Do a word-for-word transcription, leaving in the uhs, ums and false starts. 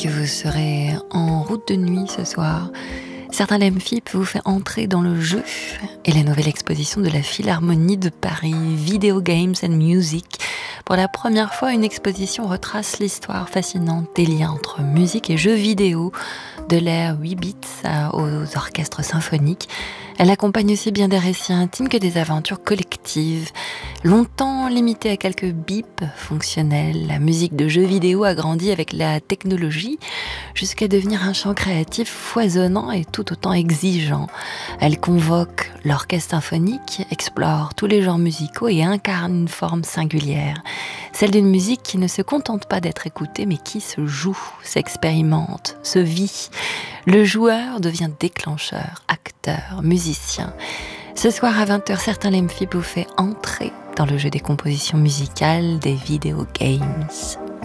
que vous serez en route de nuit ce soir, Certains Lemphip vous fait entrer dans le jeu et la nouvelle exposition de la Philharmonie de Paris, Video Games and Music. Pour la première fois, une exposition retrace l'histoire fascinante des liens entre musique et jeux vidéo, de l'ère huit bits aux orchestres symphoniques. Elle accompagne aussi bien des récits intimes que des aventures collectives. Longtemps limitée à quelques bips fonctionnels, la musique de jeux vidéo a grandi avec la technologie jusqu'à devenir un champ créatif foisonnant et tout autant exigeant. Elle convoque l'orchestre symphonique, explore tous les genres musicaux et incarne une forme singulière. Celle d'une musique qui ne se contente pas d'être écoutée mais qui se joue, s'expérimente, se vit. Le joueur devient déclencheur, acteur, musicien. Ce soir à vingt heures, Certains Lemphip vous fait entrer dans le jeu des compositions musicales des Video Games.